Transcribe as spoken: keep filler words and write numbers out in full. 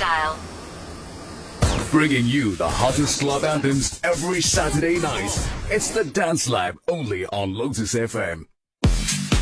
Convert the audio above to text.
style. Bringing you the hottest club anthems every Saturday night. It's the Dance Lab only on Lotus F M.